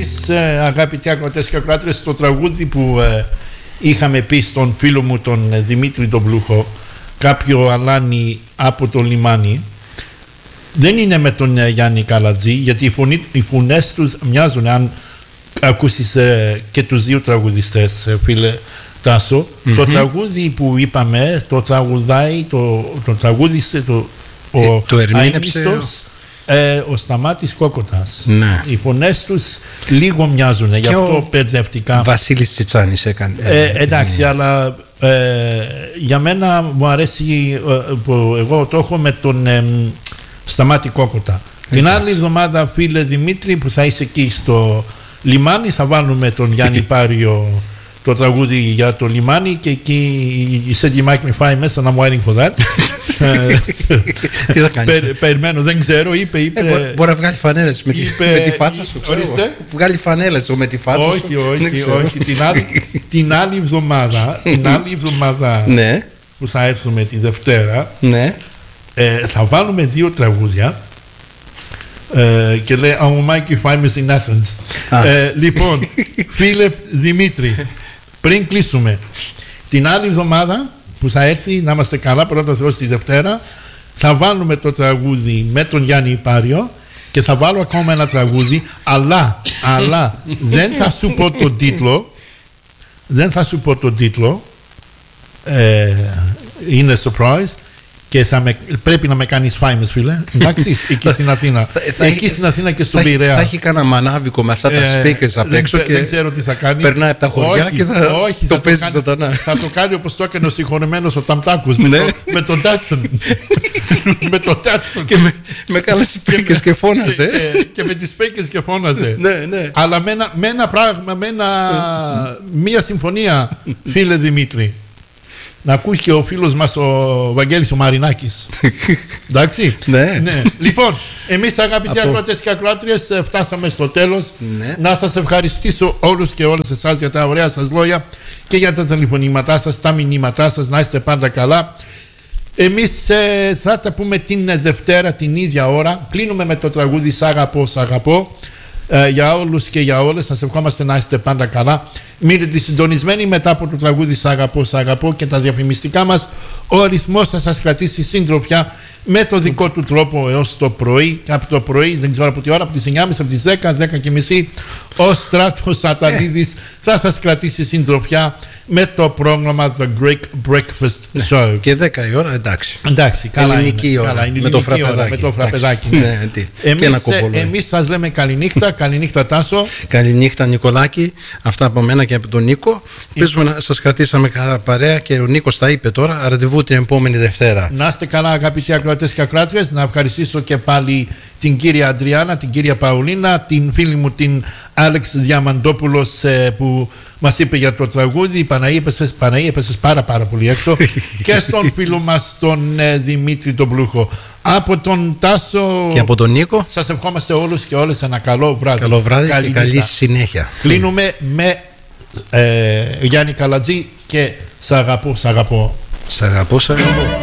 εμείς, αγαπητοί ακροατές και ακροάτριες, το τραγούδι που είχαμε πει στον φίλο μου τον Δημήτρη τον Πλούχο, κάποιο αλάνι από το λιμάνι, δεν είναι με τον Γιάννη Καλατζή, γιατί οι φωνές τους μοιάζουν. Αν ακούσεις και τους δύο τραγουδιστές, φίλε Τάσο, το τραγούδι που είπαμε, το τραγουδάει, το τραγούδισε ο αείμνηστος, ο Σταμάτης Κόκοτας. Ναι. Οι φωνές τους λίγο μοιάζουν, γι' αυτό μπερδευτικά. Βασίλης Τσιτσάνης έκανε. Εντάξει, αλλά για μένα μου αρέσει που εγώ το έχω με τον Σταμάτη Κόκοτα. Την άλλη εβδομάδα, φίλε Δημήτρη, που θα είσαι εκεί στο λιμάνι, θα βάλουμε τον Γιάννη Πάριο το τραγούδι για το λιμάνι, και εκεί η Said You Make Me Fly μέσα, να I'm waiting for that. Τι θα κάνεις? Περιμένω, δεν ξέρω, είπε. Μπορεί να βγάλει φανέλες με τη φάτσα σου. Βγάλει φανέλες με τη φάτσα σου. Όχι. Την άλλη εβδομάδα ναι, που θα έρθουμε τη Δευτέρα, ναι, θα βάλουμε δύο τραγούδια και λέει I will make you famous in Athens. Λοιπόν, φίλε Δημήτρη, πριν κλείσουμε, την άλλη εβδομάδα που θα έρθει, να είμαστε καλά, πρώτα Θεός, τη Δευτέρα, θα βάλουμε το τραγούδι με τον Γιάννη Πάριο, και θα βάλω ακόμα ένα τραγούδι, αλλά δεν θα σου πω τον τίτλο, είναι surprise, και πρέπει να με κάνεις famous, φίλε. Εντάξει, εκεί στην Αθήνα. Εκεί στην Αθήνα και στον Πειραιά. Θα έχει κανένα μανάβικο με αυτά τα speakers απ' έξω και δεν ξέρω τι θα κάνει. Περνάει από τα χωριά και θα παίζει ζωντανά. Θα το κάνει όπως το έκανε ο συγχωρεμένος ο Ταμτάκος με τον Τάτσον. Με τον Τάτσον. Και με καλές speakers και φώναζε. Και με τις speakers και φώναζε. Ναι. Αλλά με ένα πράγμα, μία συμφωνία, φίλε Δημήτρη. Να ακούσει και ο φίλος μας ο Βαγγέλης ο Μαρινάκης. Εντάξει. Ναι. Λοιπόν, εμείς, αγαπητοί ακροατές και ακροάτριες, φτάσαμε στο τέλος. Ναι. Να σας ευχαριστήσω όλους και όλες εσάς για τα ωραία σας λόγια και για τα τηλεφωνήματά σας, τα μηνύματά σας. Να είστε πάντα καλά. Εμείς θα τα πούμε την Δευτέρα την ίδια ώρα. Κλείνουμε με το τραγούδι «Σ' αγαπώ, σ' αγαπώ». Για όλους και για όλες, σας ευχόμαστε να είστε πάντα καλά. Μείνετε συντονισμένοι. Μετά από το τραγούδι «Σ' αγαπώ, σ' αγαπώ» και τα διαφημιστικά μας, ο αριθμός θα σας κρατήσει συντροφιά με το δικό του τρόπο έως το πρωί. Από το πρωί, δεν ξέρω από τι ώρα, από τις 9.30, από τις 10, 10.30, ο Στράτος Αταλίδης θα σας κρατήσει συντροφιά με το πρόγραμμα The Greek Breakfast Show. Και 10 η ώρα, εντάξει. Καλά ελληνική ώρα. Με το φραπεδάκι. Ναι. Εμείς σας λέμε καληνύχτα. Καληνύχτα Τάσο. Καληνύχτα Νικολάκη. Αυτά από μένα και από τον Νίκο. Ελπίζουμε να σας κρατήσαμε καλά παρέα, και ο Νίκος τα είπε τώρα. Ραντεβού την επόμενη Δευτέρα. Να είστε καλά, αγαπητοί ακροατές και ακροάτριες. Να ευχαριστήσω και πάλι την κυρία Αντριάννα, την κυρία Παουλίνα, την φίλη μου την Άλεξ Διαμαντόπουλος, που μας είπε για το τραγούδι. Παναγία έπεσες πάρα πολύ έξω. Και στον φίλο μας τον Δημήτρη τον Πλούχο. Από τον Τάσο και από τον Νίκο, σας ευχόμαστε όλους και όλες ένα καλό βράδυ. Καλό βράδυ και καλή συνέχεια. Κλείνουμε με Γιάννη Καλατζή και «Σ' αγαπώ, σ' αγαπώ». Σ' αγαπώ, σ' αγαπώ.